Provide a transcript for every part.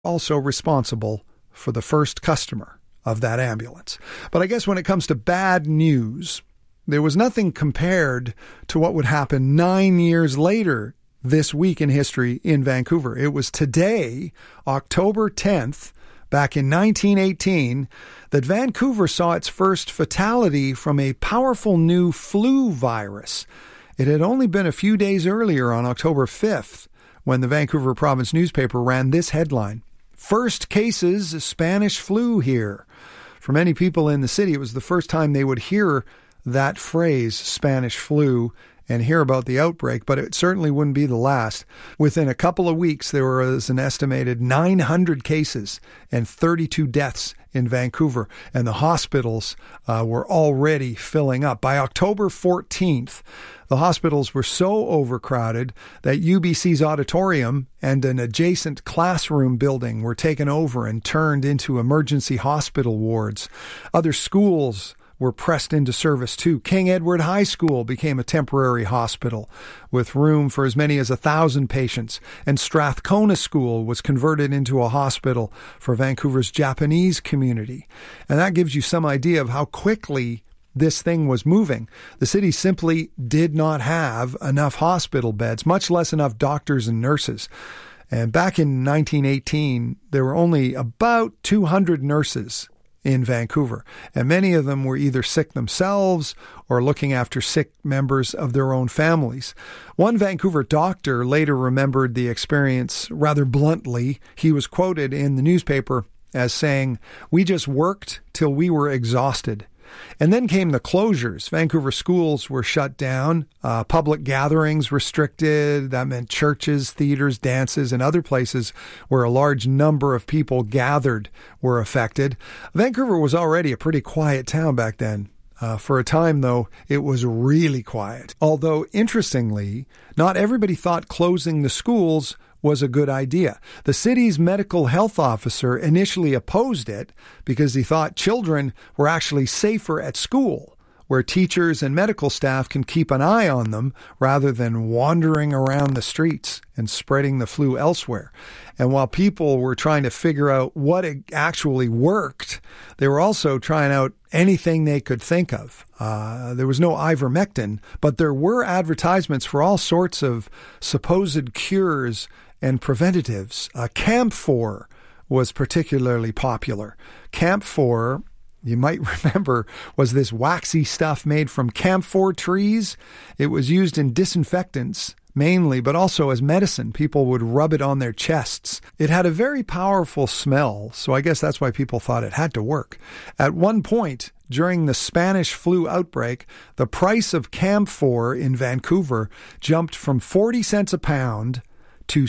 also responsible for the first customer of that ambulance. But I guess when it comes to bad news, there was nothing compared to what would happen 9 years later this week in history in Vancouver. It was today, October 10th, back in 1918, that Vancouver saw its first fatality from a powerful new flu virus. It had only been a few days earlier on October 5th when the Vancouver Province newspaper ran this headline: "First cases Spanish flu here." For many people in the city, it was the first time they would hear that phrase, Spanish flu, and hear about the outbreak, but it certainly wouldn't be the last. Within a couple of weeks, there was an estimated 900 cases and 32 deaths in Vancouver, and the hospitals were already filling up. By October 14th, the hospitals were so overcrowded that UBC's auditorium and an adjacent classroom building were taken over and turned into emergency hospital wards. Other schools were pressed into service too. King Edward High School became a temporary hospital with room for as many as 1,000 patients, and Strathcona School was converted into a hospital for Vancouver's Japanese community. And that gives you some idea of how quickly this thing was moving. The city simply did not have enough hospital beds, much less enough doctors and nurses. And back in 1918, there were only about 200 nurses in Vancouver, and many of them were either sick themselves or looking after sick members of their own families. One Vancouver doctor later remembered the experience rather bluntly. He was quoted in the newspaper as saying, "We just worked till we were exhausted." And then came the closures. Vancouver schools were shut down, public gatherings restricted. That meant churches, theaters, dances, and other places where a large number of people gathered were affected. Vancouver was already a pretty quiet town back then. For a time, though, it was really quiet. Although, interestingly, not everybody thought closing the schools was a good idea. The city's medical health officer initially opposed it because he thought children were actually safer at school, where teachers and medical staff can keep an eye on them rather than wandering around the streets and spreading the flu elsewhere. And while people were trying to figure out what actually worked, they were also trying out anything they could think of. There was no ivermectin, but there were advertisements for all sorts of supposed cures and preventatives. Camphor was particularly popular. Camphor, you might remember, was this waxy stuff made from camphor trees. It was used in disinfectants mainly, but also as medicine. People would rub it on their chests. It had a very powerful smell, so I guess that's why people thought it had to work. At one point, during the Spanish flu outbreak, the price of camphor in Vancouver jumped from 40 cents a pound to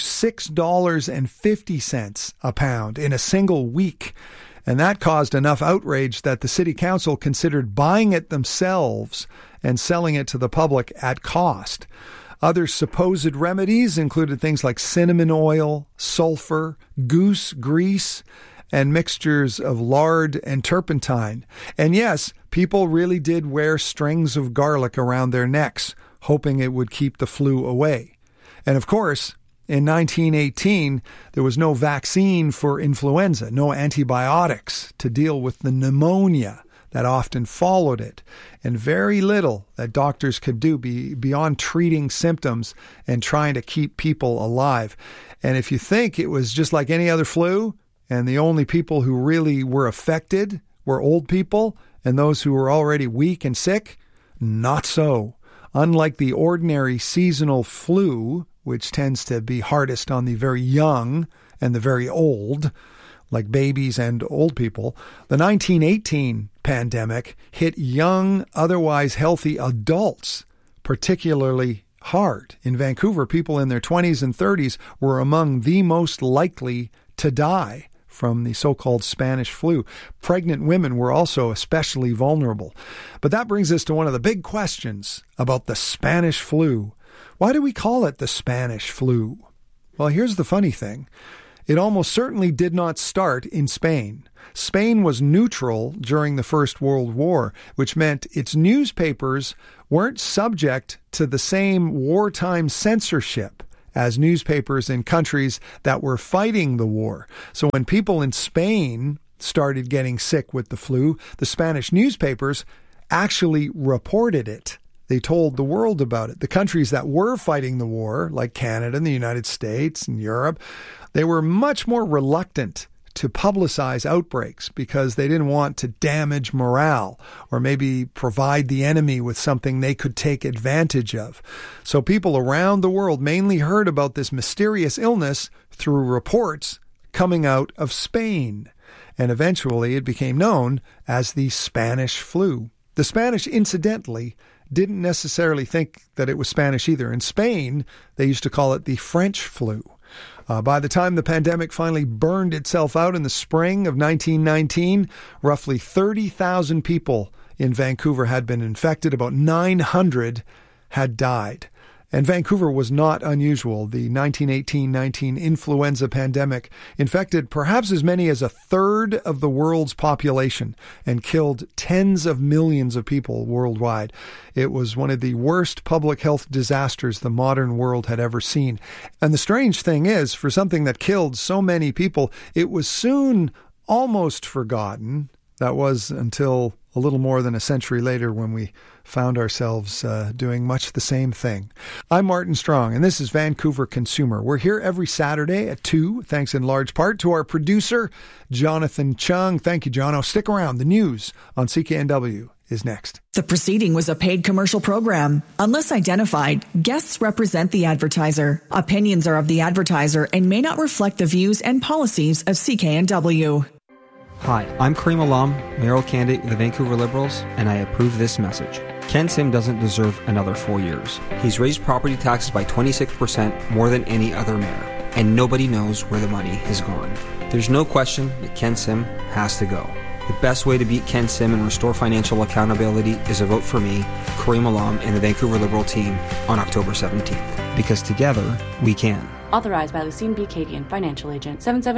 $6.50 a pound in a single week. And that caused enough outrage that the city council considered buying it themselves and selling it to the public at cost. Other supposed remedies included things like cinnamon oil, sulfur, goose grease, and mixtures of lard and turpentine. And yes, people really did wear strings of garlic around their necks, hoping it would keep the flu away. And of course, in 1918, there was no vaccine for influenza, no antibiotics to deal with the pneumonia that often followed it, and very little that doctors could do beyond treating symptoms and trying to keep people alive. And if you think it was just like any other flu, and the only people who really were affected were old people and those who were already weak and sick, not so. Unlike the ordinary seasonal flu, which tends to be hardest on the very young and the very old, like babies and old people, the 1918 pandemic hit young, otherwise healthy adults particularly hard. In Vancouver, people in their 20s and 30s were among the most likely to die from the so-called Spanish flu. Pregnant women were also especially vulnerable. But that brings us to one of the big questions about the Spanish flu. Why do we call it the Spanish flu? Well, here's the funny thing. It almost certainly did not start in Spain. Spain was neutral during the First World War, which meant its newspapers weren't subject to the same wartime censorship as newspapers in countries that were fighting the war. So when people in Spain started getting sick with the flu, the Spanish newspapers actually reported it. They told the world about it. The countries that were fighting the war, like Canada and the United States and Europe, they were much more reluctant to publicize outbreaks because they didn't want to damage morale or maybe provide the enemy with something they could take advantage of. So people around the world mainly heard about this mysterious illness through reports coming out of Spain. And eventually it became known as the Spanish flu. The Spanish, incidentally, didn't necessarily think that it was Spanish either. In Spain, they used to call it the French flu. By the time the pandemic finally burned itself out in the spring of 1919, roughly 30,000 people in Vancouver had been infected. About 900 had died. And Vancouver was not unusual. The 1918-19 influenza pandemic infected perhaps as many as a third of the world's population and killed tens of millions of people worldwide. It was one of the worst public health disasters the modern world had ever seen. And the strange thing is, for something that killed so many people, it was soon almost forgotten. That was until a little more than a century later when we found ourselves doing much the same thing. I'm Martin Strong, and this is Vancouver Consumer. We're here every Saturday at 2, thanks in large part to our producer, Jonathan Chung. Thank you, Jono. Stick around. The news on CKNW is next. The proceeding was a paid commercial program. Unless identified, guests represent the advertiser. Opinions are of the advertiser and may not reflect the views and policies of CKNW. Hi, I'm Kareem Alam, mayoral candidate of the Vancouver Liberals, and I approve this message. Ken Sim doesn't deserve another 4 years. He's raised property taxes by 26% more than any other mayor, and nobody knows where the money has gone. There's no question that Ken Sim has to go. The best way to beat Ken Sim and restore financial accountability is to vote for me, Kareem Alam, and the Vancouver Liberal team on October 17th. Because together, we can. Authorized by Lucine B. Cadian, Financial Agent,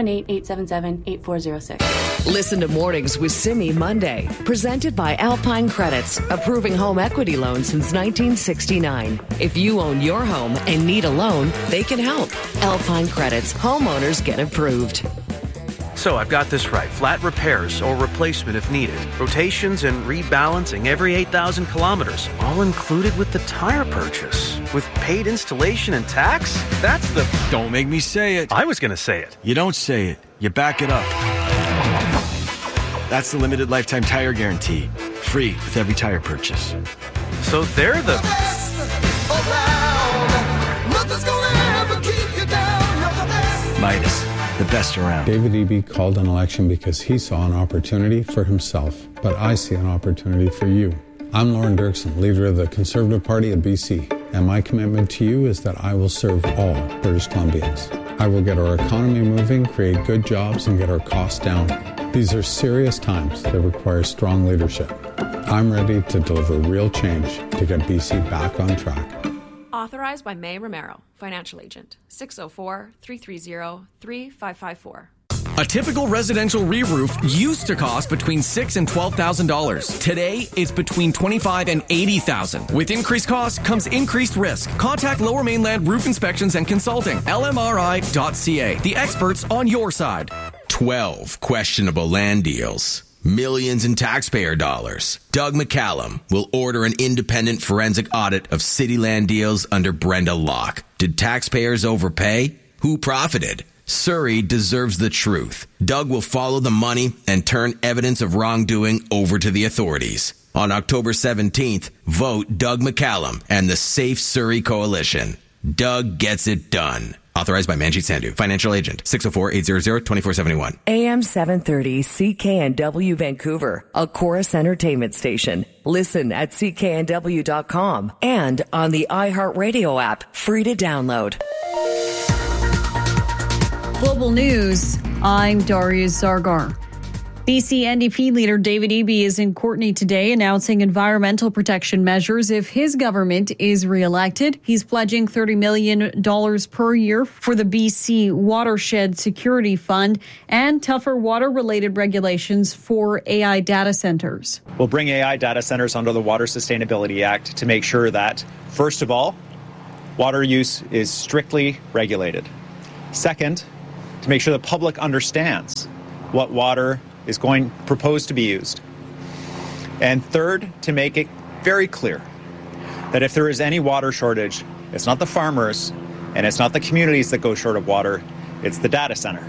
778-877-8406. Listen to Mornings with Simi Monday. Presented by Alpine Credits, approving home equity loans since 1969. If you own your home and need a loan, they can help. Alpine Credits, homeowners get approved. So I've got this right. Flat repairs or replacement if needed. Rotations and rebalancing every 8,000 kilometers. All included with the tire purchase. With paid installation and tax? That's the... Don't make me say it. I was going to say it. You don't say it. You back it up. That's the limited lifetime tire guarantee. Free with every tire purchase. So they're the... best around. Nothing's gonna ever keep you down. You're the best. Midas. The best around. David Eby called an election because he saw an opportunity for himself, but I see an opportunity for you. I'm Lauren Dirksen, leader of the Conservative Party of BC, and my commitment to you is that I will serve all British Columbians. I will get our economy moving, create good jobs, and get our costs down. These are serious times that require strong leadership. I'm ready to deliver real change to get BC back on track. Authorized by May Romero, Financial Agent, 604-330-3554. A typical residential re-roof used to cost between $6,000 and $12,000. Today, it's between $25,000 and $80,000. With increased costs comes increased risk. Contact Lower Mainland Roof Inspections and Consulting, lmri.ca, the experts on your side. 12 questionable land deals. Millions in taxpayer dollars. Doug McCallum will order an independent forensic audit of city land deals under Brenda Locke. Did taxpayers overpay? Who profited? Surrey deserves the truth. Doug will follow the money and turn evidence of wrongdoing over to the authorities. On October 17th, vote Doug McCallum and the Safe Surrey Coalition. Doug gets it done. Authorized by Manjit Sandhu, Financial Agent, 604-800-2471. AM 730 CKNW Vancouver, a Chorus Entertainment station. Listen at cknw.com and on the iHeartRadio app, free to download. Global News, I'm Darius Zargar. BC NDP leader David Eby is in Courtenay today announcing environmental protection measures if his government is re-elected. He's pledging $30 million per year for the BC Watershed Security Fund and tougher water-related regulations for AI data centers. We'll bring AI data centers under the Water Sustainability Act to make sure that, first of all, water use is strictly regulated. Second, to make sure the public understands what water is proposed to be used. And third, to make it very clear that if there is any water shortage, it's not the farmers and it's not the communities that go short of water, it's the data center.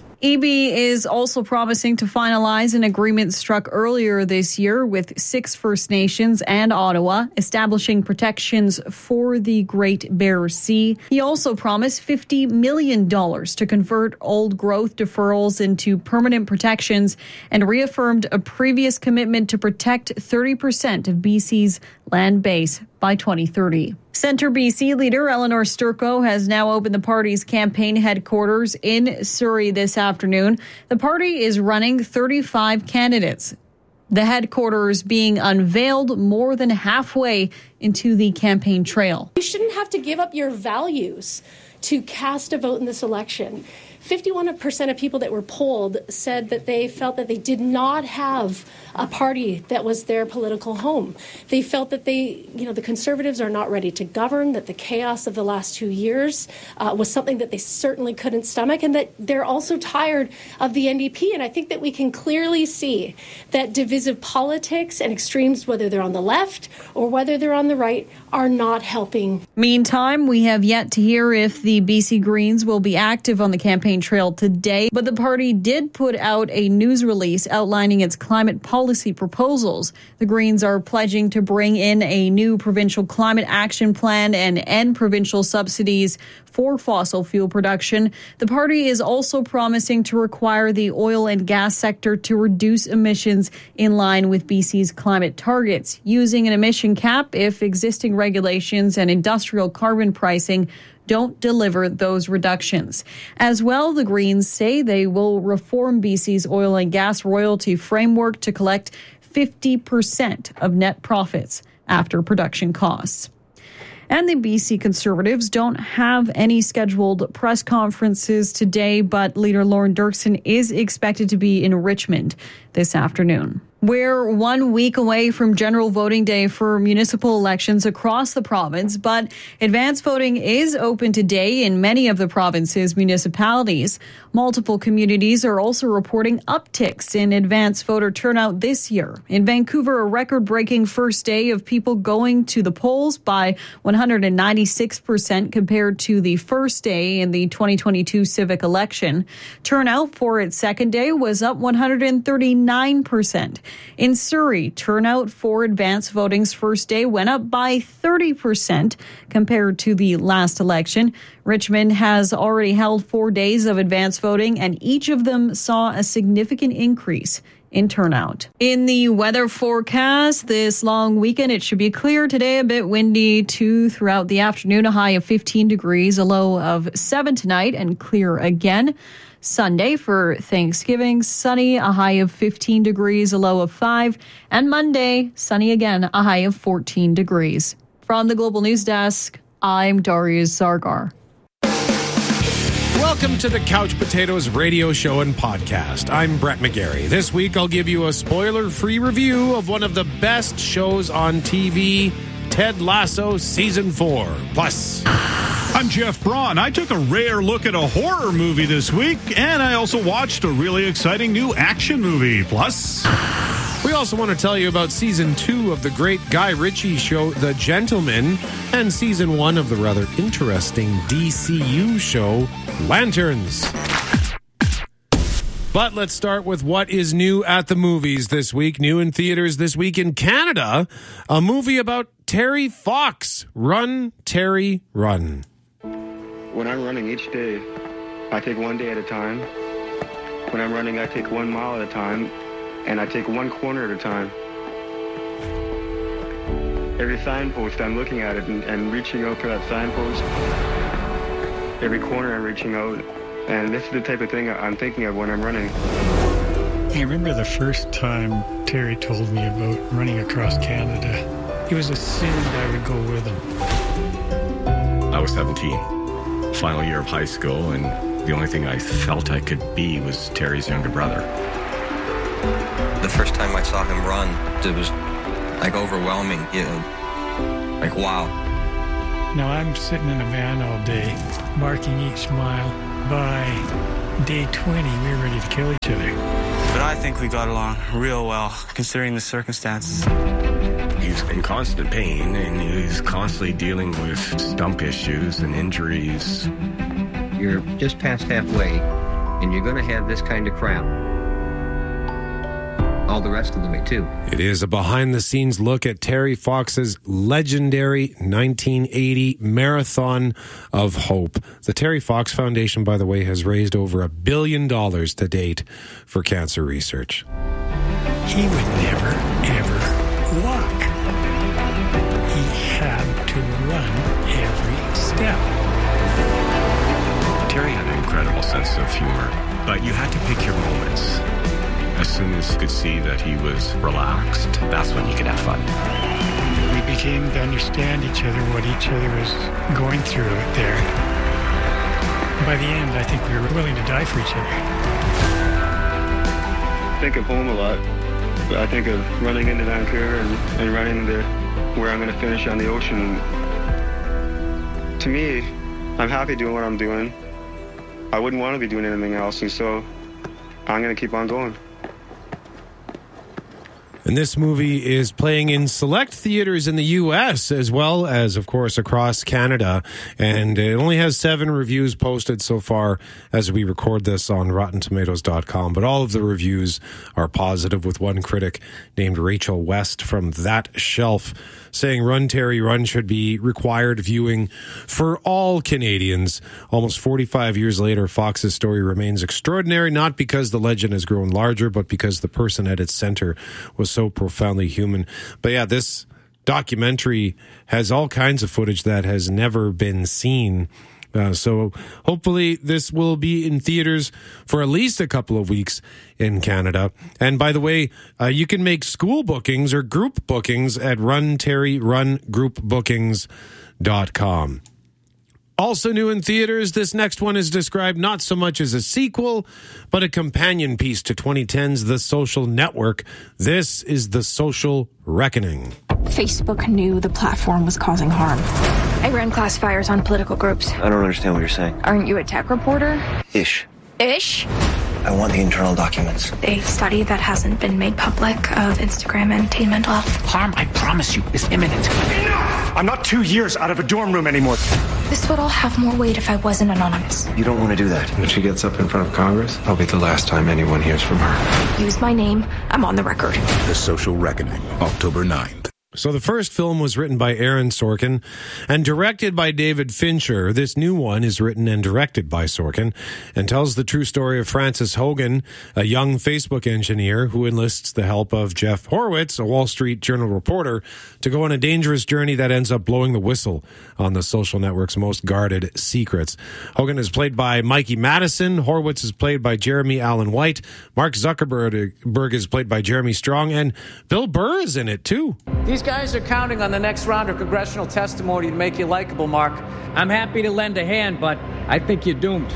Eby is also promising to finalize an agreement struck earlier this year with 6 First Nations and Ottawa, establishing protections for the Great Bear Sea. He also promised $50 million to convert old growth deferrals into permanent protections and reaffirmed a previous commitment to protect 30% of BC's land base by 2030. Centre BC leader Eleanor Sturko has now opened the party's campaign headquarters in Surrey this afternoon. The party is running 35 candidates. The headquarters being unveiled more than halfway into the campaign trail. You shouldn't have to give up your values to cast a vote in this election. 51% of people that were polled said that they felt that they did not have a party that was their political home. They felt that the Conservatives are not ready to govern, that the chaos of the last 2 years was something that they certainly couldn't stomach, and that they're also tired of the NDP. And I think that we can clearly see that divisive politics and extremes, whether they're on the left or whether they're on the right, are not helping. Meantime, we have yet to hear if the BC Greens will be active on the campaign trail today, but the party did put out a news release outlining its climate policy proposals. The Greens are pledging to bring in a new provincial climate action plan and end provincial subsidies for fossil fuel production. The party is also promising to require the oil and gas sector to reduce emissions in line with BC's climate targets, using an emission cap if existing regulations and industrial carbon pricing don't deliver those reductions. As well, the Greens say they will reform BC's oil and gas royalty framework to collect 50% of net profits after production costs. And the BC Conservatives don't have any scheduled press conferences today, but leader Lorne Dirksen is expected to be in Richmond this afternoon. We're 1 week away from general voting day for municipal elections across the province, but advance voting is open today in many of the province's municipalities. Multiple communities are also reporting upticks in advance voter turnout this year. In Vancouver, a record-breaking first day of people going to the polls by 196% compared to the first day in the 2022 civic election. Turnout for its second day was up 139%. In Surrey, turnout for advance voting's first day went up by 30% compared to the last election. Richmond has already held 4 days of advance voting, and each of them saw a significant increase in turnout. In the weather forecast this long weekend, it should be clear today, a bit windy too throughout the afternoon, a high of 15 degrees, a low of 7 tonight, and clear again. Sunday for Thanksgiving, sunny, a high of 15 degrees, a low of 5. And Monday, sunny again, a high of 14 degrees. From the Global News Desk, I'm Darius Zargar. Welcome to the Couch Potatoes radio show and podcast. I'm Brett McGarry. This week I'll give you a spoiler-free review of one of the best shows on TV, Ted Lasso Season 4. Plus, I'm Jeff Braun. I took a rare look at a horror movie this week, and I also watched a really exciting new action movie. Plus, we also want to tell you about Season 2 of the great Guy Ritchie show, The Gentleman, and Season 1 of the rather interesting DCU show, Lanterns. But let's start with what is new at the movies this week. New in theaters this week in Canada, a movie about Terry Fox. Run, Terry, Run. When I'm running each day, I take one day at a time. When I'm running, I take 1 mile at a time, and I take one corner at a time. Every signpost, I'm looking at it and reaching out for that signpost. Every corner, I'm reaching out. And this is the type of thing I'm thinking of when I'm running. I remember the first time Terry told me about running across Canada. It was assumed I would go with him. I was 17, final year of high school, and the only thing I felt I could be was Terry's younger brother. The first time I saw him run, it was like overwhelming, you know, like wow. Now I'm sitting in a van all day, marking each mile. By day 20, we were ready to kill each other. But I think we got along real well, considering the circumstances. He's in constant pain, and he's constantly dealing with stump issues and injuries. You're just past halfway, and you're going to have this kind of crap all the rest of the way, too. It is a behind-the-scenes look at Terry Fox's legendary 1980 Marathon of Hope. The Terry Fox Foundation, by the way, has raised over $1 billion to date for cancer research. He would never, ever walk. He had to run every step. Terry had an incredible sense of humor, but you had to pick your moments. As soon as you could see that he was relaxed, that's when you could have fun. We became to understand each other, what each other was going through out there. By the end, I think we were willing to die for each other. I think of home a lot. I think of running into Vancouver and running to where I'm going to finish on the ocean. To me, I'm happy doing what I'm doing. I wouldn't want to be doing anything else, and so I'm going to keep on going. And this movie is playing in select theaters in the U.S. as well as, of course, across Canada. And it only has 7 reviews posted so far as we record this on RottenTomatoes.com. But all of the reviews are positive, with one critic named Rachel West from That Shelf saying Run, Terry, Run should be required viewing for all Canadians. Almost 45 years later, Fox's story remains extraordinary, not because the legend has grown larger, but because the person at its center was so profoundly human. But yeah, this documentary has all kinds of footage that has never been seen. So hopefully this will be in theaters for at least a couple of weeks in Canada. And by the way, you can make school bookings or group bookings at runterryrungroupbookings.com. Also new in theaters, this next one is described not so much as a sequel, but a companion piece to 2010's The Social Network. This is The Social Reckoning. Facebook knew the platform was causing harm. I ran classifiers on political groups. I don't understand what you're saying. Aren't you a tech reporter? Ish. Ish? I want the internal documents. A study that hasn't been made public of Instagram and teen mental health. Harm, I promise you, is imminent. I'm not 2 years out of a dorm room anymore. This would all have more weight if I wasn't anonymous. You don't want to do that. When she gets up in front of Congress, that'll be the last time anyone hears from her. Use my name. I'm on the record. The Social Reckoning, October 9th. So the first film was written by Aaron Sorkin and directed by David Fincher. This new one is written and directed by Sorkin and tells the true story of Frances Hogan, a young Facebook engineer who enlists the help of Jeff Horowitz, a Wall Street Journal reporter, to go on a dangerous journey that ends up blowing the whistle on the social network's most guarded secrets. Hogan is played by Mikey Madison. Horowitz is played by Jeremy Allen White. Mark Zuckerberg is played by Jeremy Strong, and Bill Burr is in it too. These guys are counting on the next round of congressional testimony to make you likable, Mark. I'm happy to lend a hand, but I think you're doomed.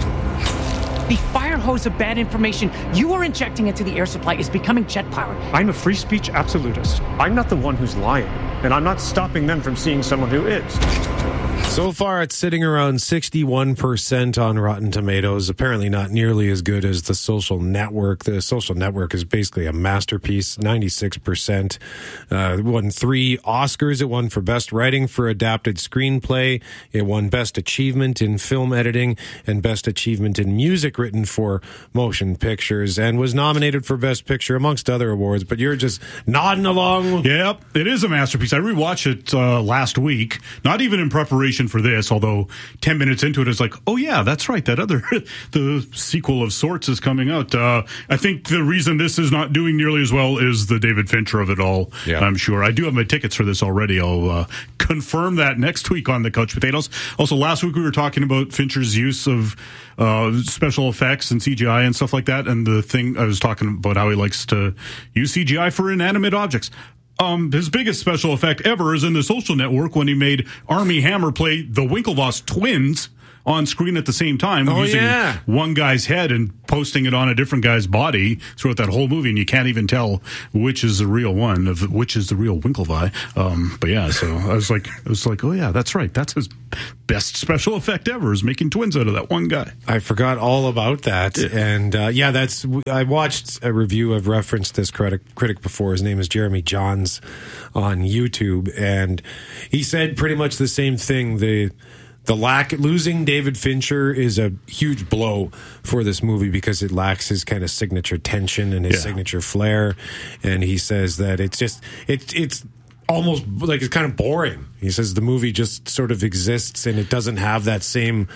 The fire hose of bad information you are injecting into the air supply is becoming jet powered. I'm a free speech absolutist. I'm not the one who's lying, and I'm not stopping them from seeing someone who is. So far, it's sitting around 61% on Rotten Tomatoes. Apparently not nearly as good as The Social Network. The Social Network is basically a masterpiece, 96%. It won 3 Oscars. It won for Best Writing for Adapted Screenplay. It won Best Achievement in Film Editing and Best Achievement in Music written for Motion Pictures, and was nominated for Best Picture, amongst other awards. But you're just nodding along. Yep, it is a masterpiece. I rewatched it last week, not even in preparation for this, although 10 minutes into it, it's like, oh yeah, that's right, that other, the sequel of sorts is coming out. I think the reason this is not doing nearly as well is the David Fincher of it all, yeah. I'm sure. I do have my tickets for this already. I'll confirm that next week on the Couch Potatoes. Also, last week we were talking about Fincher's use of special effects and CGI and stuff like that, and the thing, I was talking about how he likes to use CGI for inanimate objects. His biggest special effect ever is in The Social Network when he made Armie Hammer play the Winklevoss twins on screen at the same time using one guy's head and posting it on a different guy's body throughout that whole movie, and you can't even tell which is the real one, of which is the real Winklevi. But yeah, so I was like, oh yeah, that's right. That's his best special effect ever, is making twins out of that one guy. I forgot all about that. Yeah. And I watched a review. I've referenced this critic before. His name is Jeremy Johns on YouTube, and he said pretty much the same thing. Losing David Fincher is a huge blow for this movie because it lacks his kind of signature tension and his signature flair. And he says that it's almost like it's kind of boring. He says the movie just sort of exists and it doesn't have that same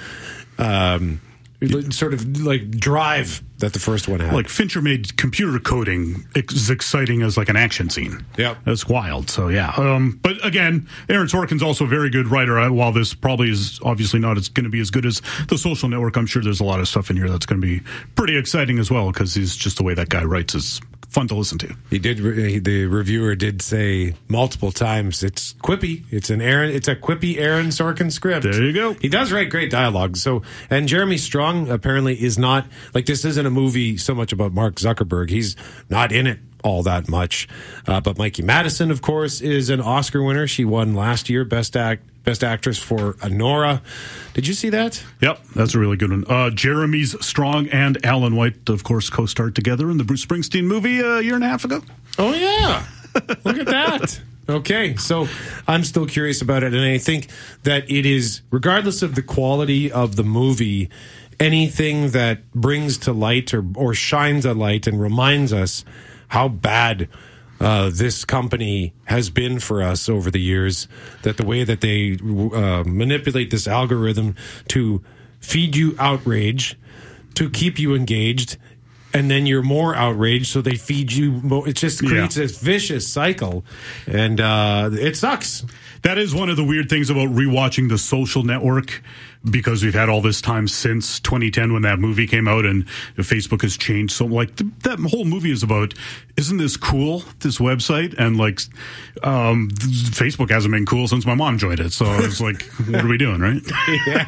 sort of like drive that the first one had. Like Fincher made computer coding as exciting as like an action scene. Yeah, that's wild. So yeah, but again, Aaron Sorkin's also a very good writer. While this probably is obviously not going to be as good as The Social Network, I'm sure there's a lot of stuff in here that's going to be pretty exciting as well, because he's just the way that guy writes is fun to listen to. He did. The reviewer did say multiple times it's quippy. It's a quippy Aaron Sorkin script. There you go. He does write great dialogue. So, and Jeremy Strong apparently is not like, this isn't a movie so much about Mark Zuckerberg. He's not in it all that much. But Mikey Madison, of course, is an Oscar winner. She won last year Best Actress for Anora. Did you see that? Yep, that's a really good one. Jeremy Strong and Alan White, of course, co-starred together in the Bruce Springsteen movie a year and a half ago. Oh, yeah. Look at that. Okay, so I'm still curious about it, and I think that it is, regardless of the quality of the movie, anything that brings to light or shines a light and reminds us how bad this company has been for us over the years, that the way that they manipulate this algorithm to feed you outrage, to keep you engaged, and then you're more outraged, so they feed you more. It just creates this vicious cycle, and it sucks. That is one of the weird things about rewatching The Social Network, because we've had all this time since 2010 when that movie came out, and Facebook has changed. So, like, that whole movie is about, isn't this cool, this website? And, like, Facebook hasn't been cool since my mom joined it. So it's like, what are we doing, right? Yeah.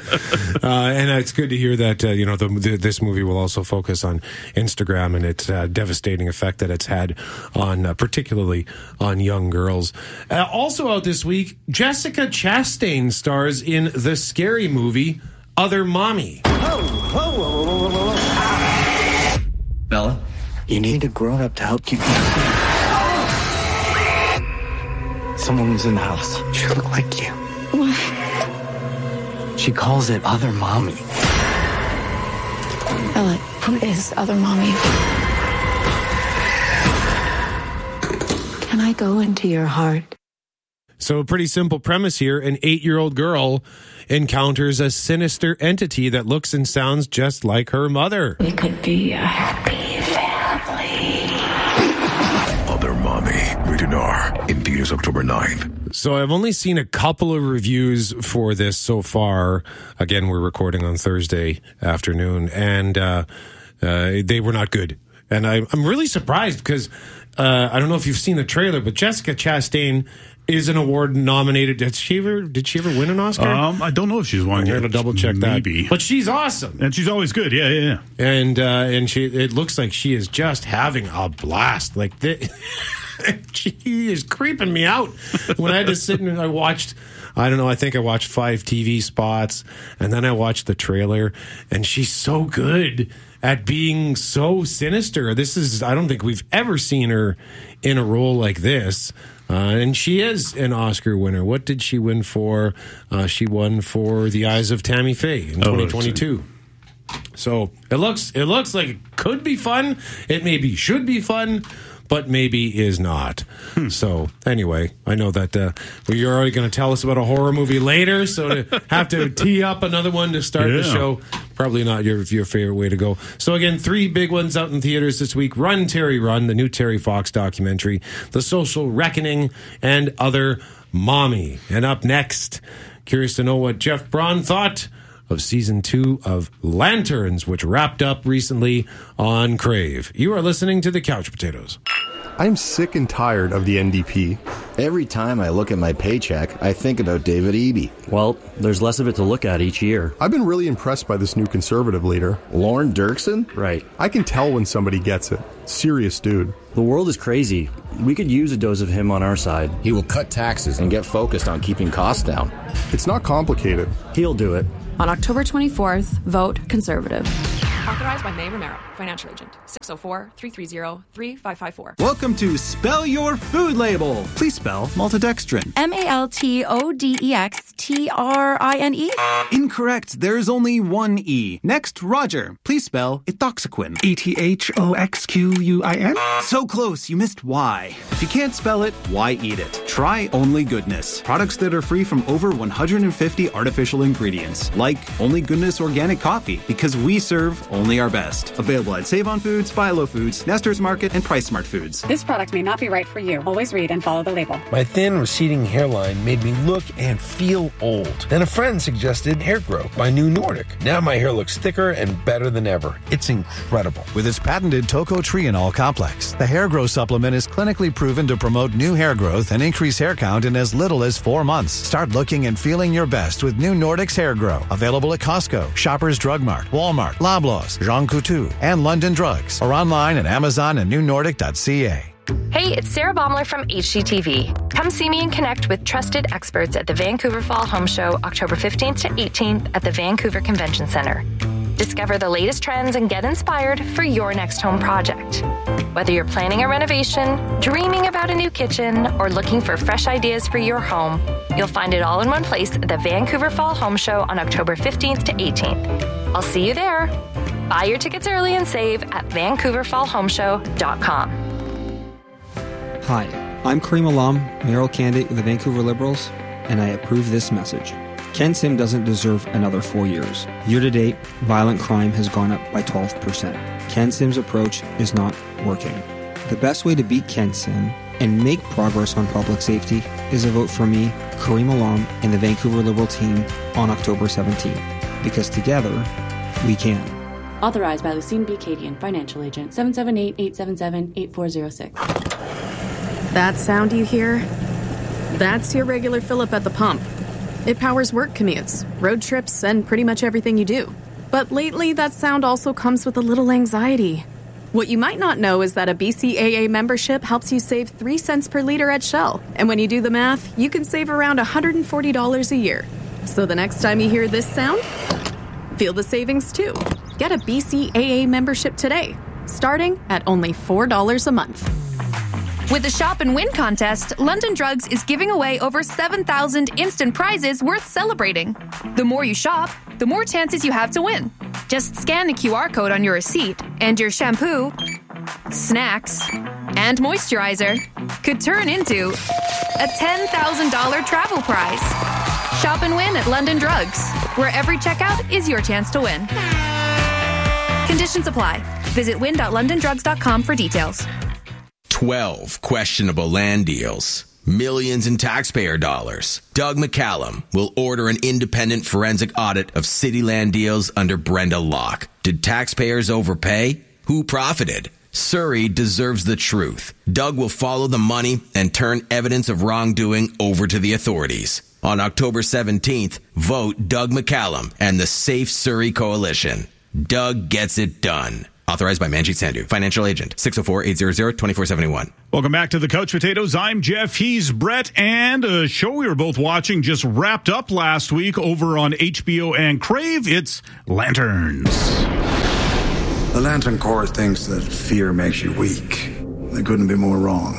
And it's good to hear that, this movie will also focus on Instagram and its devastating effect that it's had on, particularly on young girls. Also out this week, Jessica Chastain stars in the scary movie Other Mommy. Bella, you need a grown-up to help keep you safe. Someone's in the house. She look like you. What? She calls it Other Mommy. Bella, who is Other Mommy? Can I go into your heart? So a pretty simple premise here. An 8-year-old girl encounters a sinister entity that looks and sounds just like her mother. We could be a happy family. Other Mommy, rated R, in theaters October 9th. So I've only seen a couple of reviews for this so far. Again, we're recording on Thursday afternoon, and they were not good. And I'm really surprised because I don't know if you've seen the trailer, but Jessica Chastain is an award nominated. Did she ever win an Oscar? I don't know if she's won. I'm going to double check that. Maybe. But she's awesome. And she's always good. Yeah. And it looks like she is just having a blast. Like, she is creeping me out. When I had to sit and I watched, I think I watched 5 TV spots, and then I watched the trailer, and she's so good at being so sinister. I don't think we've ever seen her in a role like this. And she is an Oscar winner. What did she win for? She won for The Eyes of Tammy Faye in 2022. So it looks like it could be fun. It maybe should be fun, but maybe is not. So anyway, I know that you're already going to tell us about a horror movie later, so to have to tee up another one to start the show, probably not your favorite way to go. So again, 3 big ones out in theaters this week: Run, Terry, Run, the new Terry Fox documentary, The Social Reckoning, and Other Mommy. And up next, curious to know what Jeff Braun thought of Season 2 of Lanterns, which wrapped up recently on Crave. You are listening to The Couch Potatoes. I'm sick and tired of the NDP. Every time I look at my paycheck, I think about David Eby. Well, there's less of it to look at each year. I've been really impressed by this new Conservative leader. Lorne Dirksen? Right. I can tell when somebody gets it. Serious dude. The world is crazy. We could use a dose of him on our side. He will cut taxes and get focused on keeping costs down. It's not complicated. He'll do it. On October 24th, vote Conservative. Authorized by May Romero, financial agent. 604-330-3554. Welcome to Spell Your Food Label. Please spell maltodextrin. MALTODEXTRINE? Incorrect. There's only one E. Next, Roger. Please spell ethoxyquin. ETHOXQUIN? So close, you missed Y. If you can't spell it, why eat it? Try Only Goodness. Products that are free from over 150 artificial ingredients. Like Only Goodness Organic Coffee, because we serve only our best. Available at Save On Foods, Buy Low Foods, Nestor's Market, and Price Smart Foods. This product may not be right for you. Always read and follow the label. My thin, receding hairline made me look and feel old. Then a friend suggested Hair Grow by New Nordic. Now my hair looks thicker and better than ever. It's incredible. With its patented tocotrienol complex, the Hair Grow supplement is clinically proven to promote new hair growth and increase hair count in as little as 4 months. Start looking and feeling your best with New Nordic's Hair Grow. Available at Costco, Shoppers Drug Mart, Walmart, Loblaws, Jean Coutu, and London Drugs. Or online at Amazon and newnordic.ca. Hey, it's Sarah Baumler from HGTV. Come see me and connect with trusted experts at the Vancouver Fall Home Show, October 15th to 18th at the Vancouver Convention Center. Discover the latest trends and get inspired for your next home project. Whether you're planning a renovation, dreaming about a new kitchen, or looking for fresh ideas for your home, you'll find it all in one place at the Vancouver Fall Home Show on October 15th to 18th. I'll see you there. Buy your tickets early and save at VancouverFallHomeShow.com. Hi, I'm Kareem Alam, mayoral candidate with the Vancouver Liberals, and I approve this message. Ken Sim doesn't deserve another 4 years. Year to date, violent crime has gone up by 12%. Ken Sim's approach is not working. The best way to beat Ken Sim and make progress on public safety is a vote for me, Kareem Alam, and the Vancouver Liberal team on October 17th. Because together, we can. Authorized by Lucine B. Cadian, financial agent. 778-877-8406. That sound you hear? That's your regular fill-up at the pump. It powers work commutes, road trips, and pretty much everything you do. But lately, that sound also comes with a little anxiety. What you might not know is that a BCAA membership helps you save 3 cents per liter at Shell. And when you do the math, you can save around $140 a year. So the next time you hear this sound, feel the savings too. Get a BCAA membership today, starting at only $4 a month. With the Shop and Win contest, London Drugs is giving away over 7,000 instant prizes worth celebrating. The more you shop, the more chances you have to win. Just scan the QR code on your receipt, and your shampoo, snacks, and moisturizer could turn into a $10,000 travel prize. Shop and win at London Drugs, where every checkout is your chance to win. Conditions apply. Visit win.londondrugs.com for details. 12 questionable land deals. Millions in taxpayer dollars. Doug McCallum will order an independent forensic audit of city land deals under Brenda Locke. Did taxpayers overpay? Who profited? Surrey deserves the truth. Doug will follow the money and turn evidence of wrongdoing over to the authorities. On October 17th, vote Doug McCallum and the Safe Surrey Coalition. Doug gets it done. Authorized by Manjit Sandhu, financial agent, 604-800-2471. Welcome back to the Couch Potatoes. I'm Jeff, he's Brett, and a show we were both watching just wrapped up last week over on HBO and Crave. It's Lanterns. The Lantern Corps thinks that fear makes you weak. They couldn't be more wrong.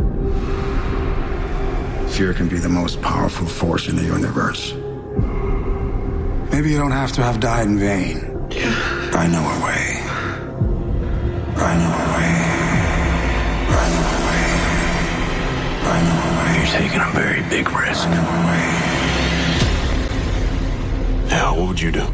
Fear can be the most powerful force in the universe. Maybe you don't have to have died in vain. I know a way. I know a way. I know a way. I know a way. You're taking a very big risk. I know a way. Yeah, what would you do?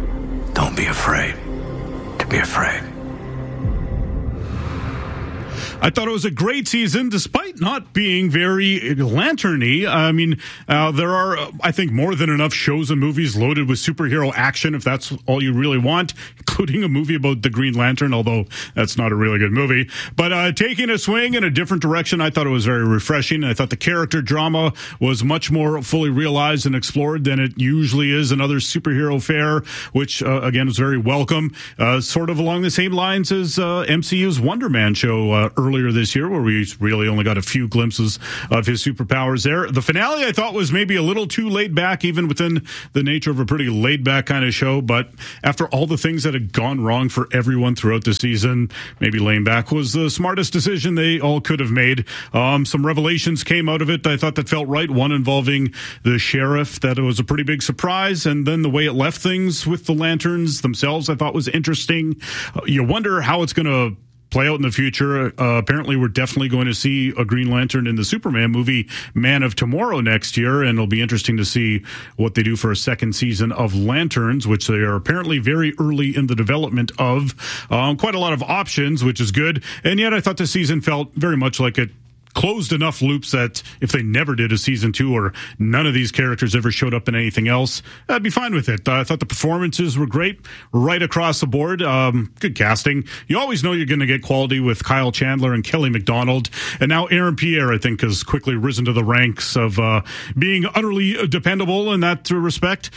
Don't be afraid to be afraid. I thought it was a great season, despite not being very lantern-y. I mean, there are, I think, more than enough shows and movies loaded with superhero action, if that's all you really want, including a movie about the Green Lantern, although that's not a really good movie. But taking a swing in a different direction, I thought it was very refreshing. I thought the character drama was much more fully realized and explored than it usually is in other superhero fare, which, again, was very welcome. Sort of along the same lines as MCU's Wonder Man show earlier this year, where we really only got a few glimpses of his superpowers there. The finale, I thought, was maybe a little too laid back, even within the nature of a pretty laid back kind of show. But after all the things that had gone wrong for everyone throughout the season, maybe laying back was the smartest decision they all could have made. Some revelations came out of it I thought that felt right. One involving the sheriff, that it was a pretty big surprise. And then the way it left things with the lanterns themselves, I thought was interesting. You wonder how it's going to play out in the future. Apparently, we're definitely going to see a Green Lantern in the Superman movie Man of Tomorrow next year, and it'll be interesting to see what they do for a second season of Lanterns, which they are apparently very early in the development of. Quite a lot of options, which is good, and yet I thought the season felt very much like it closed enough loops that if they never did a season 2 or none of these characters ever showed up in anything else, I'd be fine with it. I thought the performances were great right across the board. Good casting. You always know you're going to get quality with Kyle Chandler and Kelly MacDonald. And now Aaron Pierre, I think, has quickly risen to the ranks of being utterly dependable in that respect.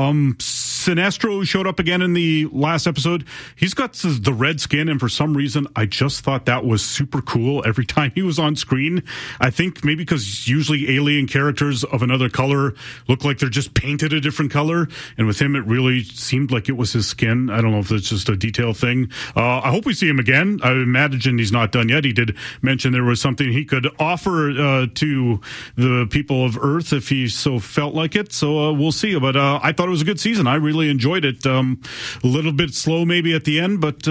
Sinestro showed up again in the last episode. He's got the red skin, and for some reason, I just thought that was super cool every time he was on screen. I think maybe because usually alien characters of another color look like they're just painted a different color, and with him it really seemed like it was his skin. I don't know if it's just a detail thing. I hope we see him again. I imagine he's not done yet. He did mention there was something he could offer to the people of Earth if he so felt like it, so we'll see. But I thought it was a good season. I really enjoyed it. A little bit slow maybe at the end, but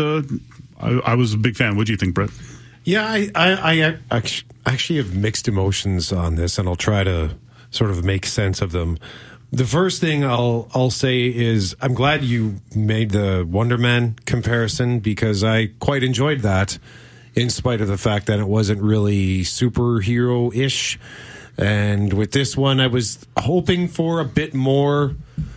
I was a big fan. What do you think, Brett? Yeah, I actually have mixed emotions on this, and I'll try to sort of make sense of them. The first thing I'll say is I'm glad you made the Wonder Man comparison, because I quite enjoyed that, in spite of the fact that it wasn't really superhero-ish. And with this one, I was hoping for a bit more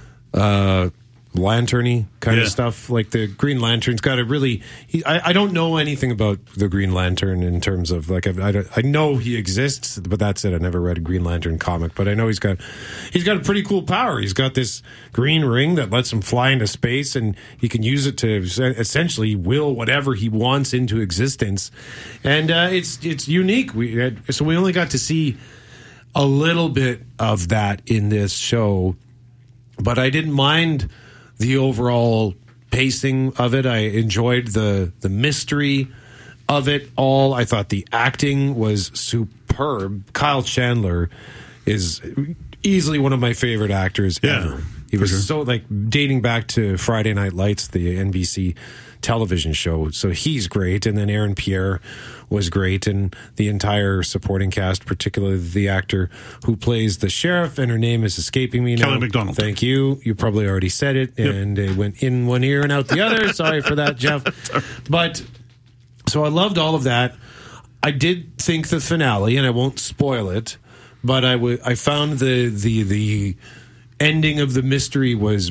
lantern-y kind of stuff. Like the Green Lantern's got a really... I don't know anything about the Green Lantern in terms of... like I know he exists, but that's it. I never read a Green Lantern comic, but I know he's got a pretty cool power. He's got this green ring that lets him fly into space, and he can use it to essentially will whatever he wants into existence. And it's unique. So we only got to see a little bit of that in this show, but I didn't mind the overall pacing of it. I enjoyed the mystery of it all. I thought the acting was superb. Kyle Chandler is easily one of my favorite actors ever. He was so, like, dating back to Friday Night Lights, the NBC television show. So he's great. And then Aaron Pierre was great, and the entire supporting cast, particularly the actor who plays the sheriff, and her name is escaping me now. Kelly MacDonald. Thank you. You probably already said it, and it went in one ear and out the other. Sorry for that, Jeff. But so I loved all of that. I did think the finale, and I won't spoil it, but I found the ending of the mystery was